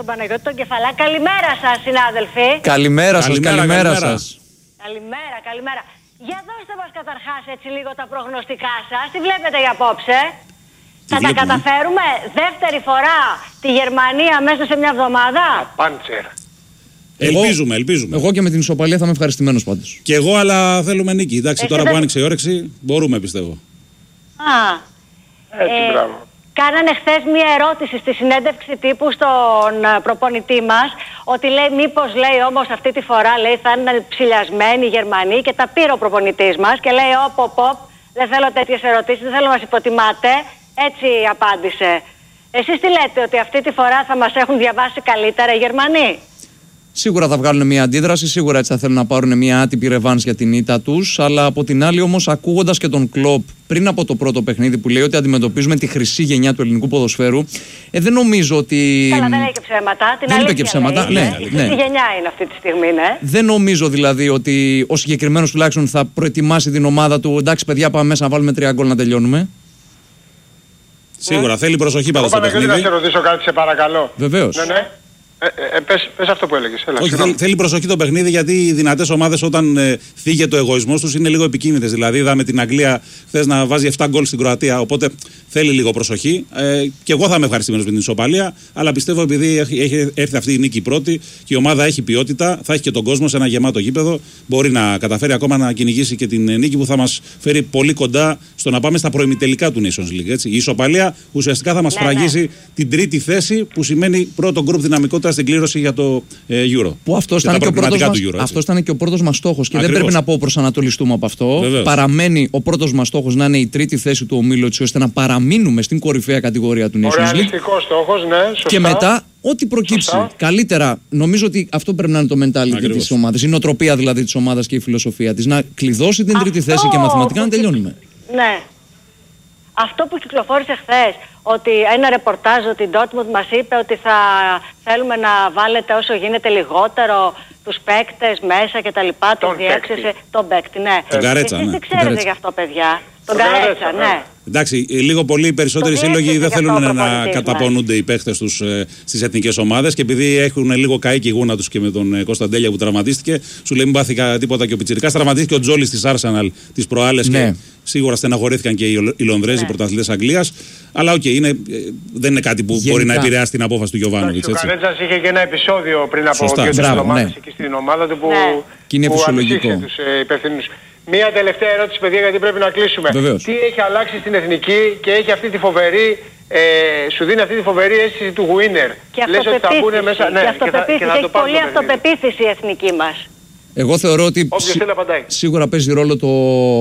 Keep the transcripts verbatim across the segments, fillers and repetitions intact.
Παναγιώτη τον Κεφαλά. Καλημέρα σας, συνάδελφοι. Καλημέρα σας, καλημέρα, καλημέρα σας. Καλημέρα, καλημέρα. Για δώστε μας καταρχάς έτσι λίγο τα προγνωστικά σας. Τι βλέπετε για απόψε? Τι θα βλέπουμε? Τα καταφέρουμε δεύτερη φορά τη Γερμανία μέσα σε μια εβδομάδα? Πάντσερ. Ελπίζουμε, ελπίζουμε. Εγώ και με την ισοπαλία θα είμαι ευχαριστημένος πάντως. Και εγώ, αλλά θέλουμε νίκη. Εντάξει, τώρα δεν... που άνοιξε η όρεξη, μπορούμε πιστεύω. Α, έτσι, ε, μπράβο. Κάνανε χθες μία ερώτηση στη συνέντευξη τύπου στον προπονητή μας, ότι λέει μήπως λέει όμως αυτή τη φορά λέει θα είναι ψηλιασμένοι οι Γερμανοί, και τα πήρε ο προπονητής μας και λέει όπ, όπ, όπ, δεν θέλω τέτοιες ερωτήσεις, δεν θέλω να μας υποτιμάτε. Έτσι απάντησε. Εσείς τι λέτε, ότι αυτή τη φορά θα μας έχουν διαβάσει καλύτερα οι Γερμανοί? Σίγουρα θα βγάλουν μια αντίδραση, σίγουρα έτσι θα θέλουν να πάρουν μια άτυπη ρεβάνς για την ήττα τους. Αλλά από την άλλη, όμως, ακούγοντας και τον Κλοπ πριν από το πρώτο παιχνίδι που λέει ότι αντιμετωπίζουμε τη χρυσή γενιά του ελληνικού ποδοσφαίρου, ε, δεν νομίζω ότι. Καλά, δεν λέει και ψέματα. Την δεν είπε και ψέματα. Λέει, ναι, η ναι. χρυσή γενιά είναι αυτή τη στιγμή, ναι. Δεν νομίζω δηλαδή ότι ο συγκεκριμένος τουλάχιστον θα προετοιμάσει την ομάδα του. Εντάξει, παιδιά, πάμε μέσα να βάλουμε τρία γκολ να τελειώνουμε. Σίγουρα θέλει προσοχή πάντως στο παιχνίδι. Να σε ρωτήσω κάτι, σε παρακαλώ. Βεβαίως. Ναι, ναι. Ε, ε, πες, πες αυτό που έλεγες. Έλα, όχι, θέλει, θέλει προσοχή το παιχνίδι, γιατί οι δυνατές ομάδες όταν ε, φύγεται ο εγωισμός τους είναι λίγο επικίνδυνες. Δηλαδή, είδαμε την Αγγλία χθες να βάζει επτά γκολ στην Κροατία. Οπότε θέλει λίγο προσοχή. Ε, και εγώ θα είμαι ευχαριστημένος με την ισοπαλία. Αλλά πιστεύω, επειδή έχει, έχει έρθει αυτή η νίκη πρώτη και η ομάδα έχει ποιότητα, θα έχει και τον κόσμο σε ένα γεμάτο γήπεδο. Μπορεί να καταφέρει ακόμα να κυνηγήσει και την νίκη που θα μας φέρει πολύ κοντά στο να πάμε στα προημιτελικά του Nations League. Έτσι. Η ισοπαλία ουσιαστικά θα μας ναι, φραγίσει ναι. την τρίτη θέση, που σημαίνει πρώτο γκρουπ δυναμικότητα στην κλήρωση για το ε, Euro. Που αυτός ήταν, και αυτός ήταν και ο πρώτος μας στόχος. Και ακριβώς. Δεν πρέπει να πω προσανατολιστούμε από αυτό. Βεβαίως. Παραμένει ο πρώτος μας στόχος να είναι η τρίτη θέση του ομίλου, έτσι ώστε να παραμείνουμε στην κορυφαία κατηγορία του Nations League. Ρεαλιστικός στόχος, ναι, σωστά. Και μετά, ό,τι προκύψει. Σωστά. Καλύτερα, νομίζω ότι αυτό πρέπει να είναι το mentality της ομάδας. Η νοοτροπία δηλαδή της ομάδας και η φιλοσοφία της. Να κλειδώσει την τρίτη αυτό θέση και μαθηματικά να τελειώνουμε. Ναι. Αυτό που κυκλοφόρησε χθες, ότι ένα ρεπορτάζ ότι η Dortmund μας είπε ότι θα θέλουμε να βάλετε όσο γίνεται λιγότερο τους παίκτες μέσα και τα λοιπά, τον διέξεσε τον παίκτη, ναι. Τον Καρέτσα, εσείς ναι. τι ξέρετε γι' αυτό, παιδιά? Τον, τον Καρέτσα, ναι. Εντάξει, λίγο πολύ οι περισσότεροι σύλλογοι δεν θέλουν να καταπονούνται οι παίχτες τους ε, στις εθνικές ομάδες, και επειδή έχουν λίγο καεί και η γούνα τους και με τον ε, Κωνσταντέλια που τραυματίστηκε, σου λέει μην πάθηκα τίποτα και ο Πιτσιρικάς. Τραυματίστηκε ο Τζόλις της Arsenal τις προάλλες, ναι. Και σίγουρα στεναχωρήθηκαν και οι, οι Λονδρέζοι, ναι. πρωταθλητές Αγγλίας. Αλλά οκ, okay, είναι, δεν είναι κάτι που γενικά μπορεί να επηρεάσει την απόφαση του Γιωβάνοβιτς. Ο Καρέτσας είχε και ένα επεισόδιο πριν από δύο-τρεις εβδομάδες εκεί στην ομάδα του που, ναι. που ανησύχησε τους ε, υπευθύνους. Μία τελευταία ερώτηση, παιδιά, γιατί πρέπει να κλείσουμε. Βεβαίως. Τι έχει αλλάξει στην εθνική και έχει αυτή τη φοβερή, ε, σου δίνει αυτή τη φοβερή αίσθηση του winner. Και αυτοπεποίθηση. Μέσα, ναι, και αυτοπεποίθηση. Και θα, και θα έχει πολύ αυτοπεποίθηση η εθνική μας. Εγώ θεωρώ ότι σι... σίγουρα παίζει ρόλο το,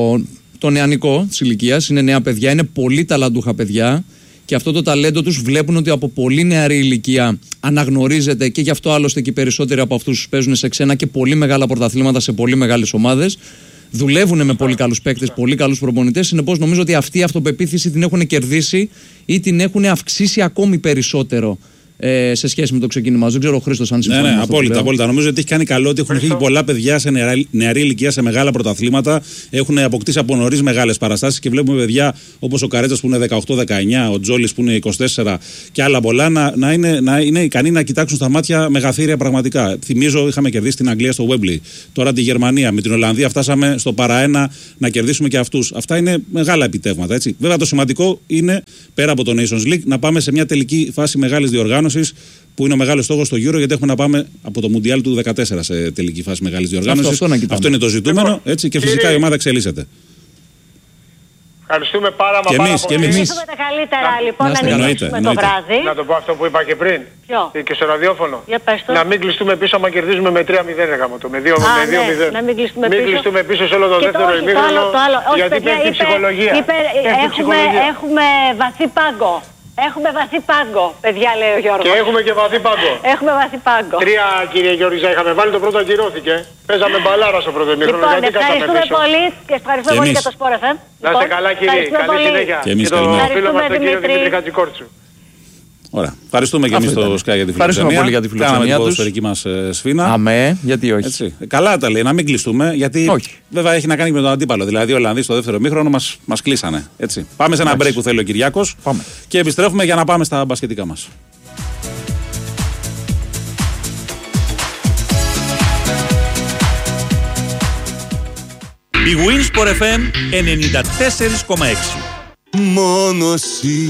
το νεανικό της ηλικίας. Είναι νέα παιδιά, είναι πολύ ταλαντούχα παιδιά. Και αυτό το ταλέντο τους βλέπουν ότι από πολύ νεαρή ηλικία αναγνωρίζεται, και γι' αυτό άλλωστε και οι περισσότεροι από αυτούς παίζουν σε ξένα και πολύ μεγάλα πρωταθλήματα σε πολύ μεγάλες ομάδες. Δουλεύουν με πολύ καλούς παίκτες, πολύ καλούς προπονητές. Συνεπώς νομίζω ότι αυτή η αυτοπεποίθηση την έχουν κερδίσει ή την έχουν αυξήσει ακόμη περισσότερο ε, σε σχέση με το ξεκίνημα. Δεν ξέρω ο Χρήστος αν συμφωνεί. Ναι, ναι, με απόλυτα, απόλυτα. Νομίζω ότι έχει κάνει καλό ότι έχουν φύγει πολλά παιδιά σε νεαρή, νεαρή ηλικία σε μεγάλα πρωταθλήματα. Έχουν αποκτήσει από νωρίς μεγάλες παραστάσεις και βλέπουμε παιδιά όπως ο Καρέτσας που είναι δεκαοκτώ δεκαεννιά, ο Τζόλις που είναι είκοσι τέσσερα και άλλα πολλά να, να, είναι, να είναι ικανοί να κοιτάξουν στα μάτια μεγαθύρια πραγματικά. Θυμίζω, είχαμε κερδίσει την Αγγλία στο Wembley, τώρα τη Γερμανία, με την Ολλανδία φτάσαμε στο παραένα να κερδίσουμε και αυτούς. Αυτά είναι μεγάλα επιτεύγματα. Έτσι. Βέβαια το σημαντικό είναι πέρα από το Nations League να πάμε σε μια τελική φάση μεγάλης διοργάνωσης, που είναι ο μεγάλος στόχος στο Euro, γιατί έχουμε να πάμε από το Μουντιάλ του δεκατέσσερα σε τελική φάση μεγάλης διοργάνωσης. Αυτό, αυτό, αυτό είναι το ζητούμενο, λοιπόν, έτσι, και φυσικά κύριε... η ομάδα εξελίσσεται. Ευχαριστούμε πάρα, και πάρα εμείς, πολύ. Και εμείς. Ευχαριστούμε τα καλύτερα, να, λοιπόν, να, να νικήσουμε το βράδυ. Να το πω αυτό που είπα και πριν. Ποιο? Και στο ραδιόφωνο. Για πες το. Να μην κλειστούμε πίσω άμα κερδίζουμε με τρία μηδέν, με δύο μηδέν. Να μην κλειστούμε μην πίσω. κλειστούμε πίσω σε όλο το δεύτερο ημίχρονο, γιατί πέφτει η ψυχολογία. Έχουμε βαθύ πάγκο. Έχουμε βαθύ πάγκο, παιδιά, λέει ο Γιώργος. Και έχουμε και βαθύ πάγκο. Έχουμε βαθύ πάγκο. Τρία, κύριε Γιώργη, είχαμε βάλει, το πρώτο ακυρώθηκε. Παίζαμε μπαλάρα στο πρώτο ημίχρονο. Λοιπόν, ευχαριστούμε πολύ και ευχαριστούμε πολύ για το Sport εφ εμ. Να είστε καλά, κύριε. Καλή συνέχεια. Και εμείς τον φίλο μας τον κύριο Δημήτρη Χατζικόρτσου. Ωραία. Ευχαριστούμε και εμείς το Sky για τη φιλοξενία. Ευχαριστούμε πολύ για τη φιλοξενία τους. Κάναμε την ποδοσφαιρική μας ε, σφήνα. Αμέ, γιατί όχι. Έτσι. Καλά τα λέει, να μην κλειστούμε, γιατί όχι. Βέβαια έχει να κάνει με τον αντίπαλο. Δηλαδή, οι Ολλανδοί στο δεύτερο μήχρονο μας, μας κλείσανε. Έτσι. Πάμε σε ένα break που θέλει ο Κυριάκος και επιστρέφουμε για να πάμε στα μπασκετικά μας. Η Winsport εφ εμ ενενήντα τέσσερα κόμμα έξι. Μόνο εσύ